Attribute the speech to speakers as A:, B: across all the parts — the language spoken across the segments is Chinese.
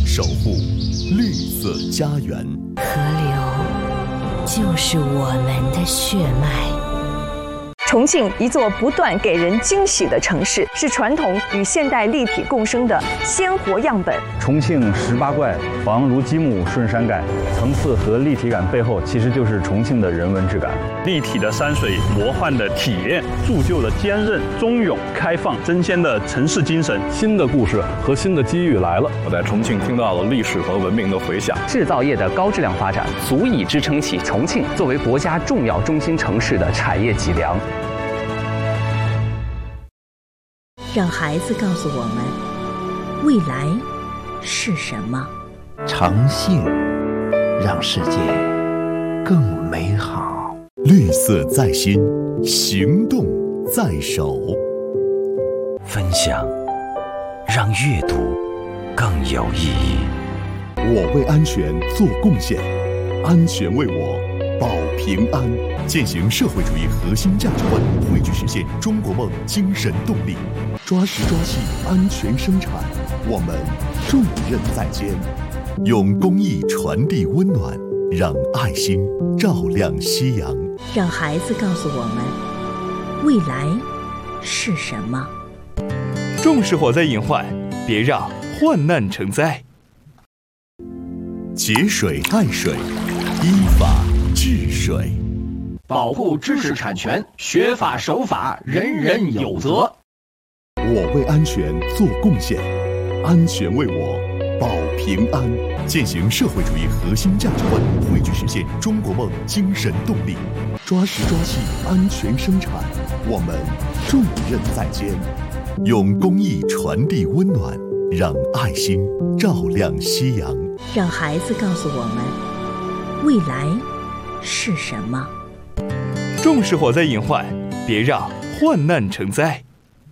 A: 守护绿色家园。
B: 河流就是我们的血脉。
C: 重庆，一座不断给人惊喜的城市，是传统与现代立体共生的鲜活样本。
D: 重庆18怪，房如积木顺山改，层次和立体感背后，其实就是重庆的人文质感。
E: 立体的山水，魔幻的体验，铸就了坚韧、忠勇、开放、争先的城市精神。
F: 新的故事和新的机遇来了。
G: 我在重庆听到了历史和文明的回响。
H: 制造业的高质量发展，足以支撑起重庆作为国家重要中心城市的产业脊梁。
B: 让孩子告诉我们，未来是什么？
I: 诚信让世界更美好。
A: 绿色在心，行动在手。
J: 分享让阅读更有意义。
A: 我为安全做贡献，安全为我保平安。践行社会主义核心价值观，汇聚实现中国梦精神动力。抓实抓细，安全生产，我们重任在肩。用公益传递温暖，让爱心照亮夕阳。
B: 让孩子告诉我们，未来是什么？
K: 重视火灾隐患，别让患难成灾。
A: 节水爱水，依法治水。
L: 保护知识产权，学法守法，人人有责。
A: 我为安全做贡献，安全为我保平安。践行社会主义核心价值观，汇聚实现中国梦精神动力。抓实抓细，安全生产，我们重任在肩。用公益传递温暖，让爱心照亮夕阳。
B: 让孩子告诉我们，未来是什么？
K: 重视火灾隐患，别让患难成灾。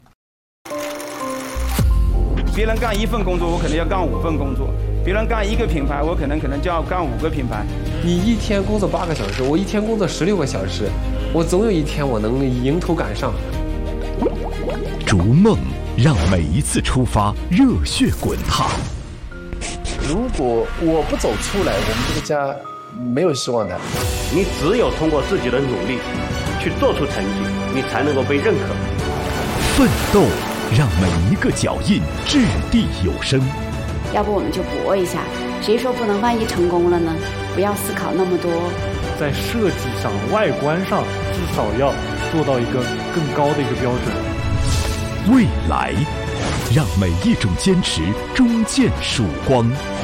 M: 别人干1份工作，我可能要干5份工作；别人干1个品牌，我可能就要干5个品牌。
N: 你一天工作8个小时，我一天工作16个小时，我总有一天我能迎头赶上。
A: 逐梦，让每一次出发热血滚烫。
O: 如果我不走出来，我们这个家没有希望的。
P: 你只有通过自己的努力去做出成绩，你才能够被认可。
A: 奋斗，让每一个脚印掷地有声。
Q: 要不我们就搏一下，谁说不能？万一成功了呢？不要思考那么多。
R: 在设计上、外观上，至少要做到一个更高的一个标准。
A: 未来，让每一种坚持终见曙光。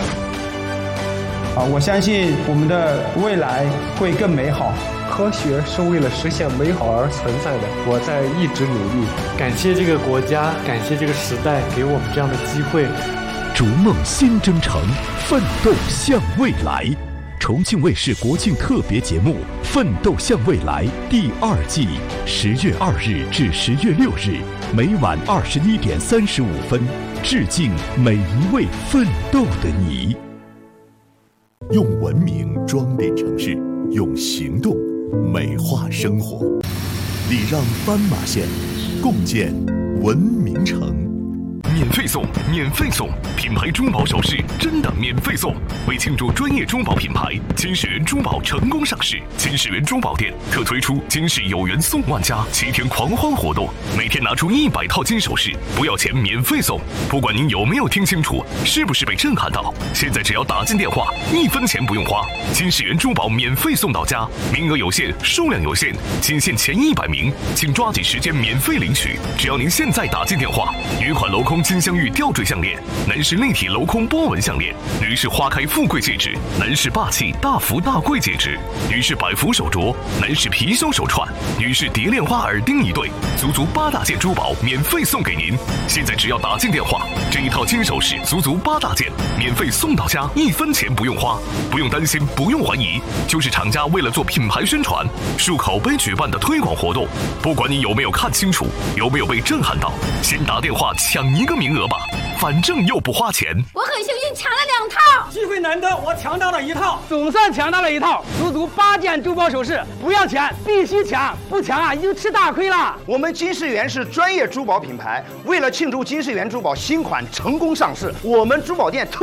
M: 我相信我们的未来会更美好。
N: 科学是为了实现美好而存在的，我在一直努力。
R: 感谢这个国家，感谢这个时代给我们这样的机会。
A: 逐梦新征程，奋斗向未来。重庆卫视国庆特别节目《奋斗向未来》第2季，10月2日至10月6日，每晚21点35分，致敬每一位奋斗的你。用文明装点城市，用行动美化生活，礼让斑马线，共建文明城。
S: 免费送，免费送！品牌珠宝首饰真的免费送！为庆祝专业珠宝品牌金世缘珠宝成功上市，金世缘珠宝店特推出金世有缘送万家7天狂欢活动，每天拿出100套金首饰，不要钱免费送。不管您有没有听清楚，是不是被震撼到，现在只要打进电话，1分钱不用花，金世缘珠宝免费送到家，名额有限，数量有限，仅限前100名，请抓紧时间免费领取。只要您现在打进电话，有一款镂空金镶玉吊坠项链，男士立体镂空波纹项链，女士花开富贵戒指，男士霸气大福大贵戒指，女士百福手镯，男士貔貅手串，女士蝶恋花耳钉1对，足8大件珠宝免费送给您。现在只要打进电话，这一套金首饰足8大件，免费送到家，1分钱不用花，不用担心，不用怀疑，就是厂家为了做品牌宣传，漱口杯举办的推广活动。不管你有没有看清楚，有没有被震撼到，先打电话抢1个名额吧，反正又不花钱。
T: 我很幸运抢了2套，
U: 机会难得，我抢到了1套，总算抢到了1套，足8件珠宝首饰，不要钱，必须抢，不抢已经吃大亏了。
V: 我们金世缘是专业珠宝品牌，为了庆祝金世缘珠宝新款成功上市，我们珠宝店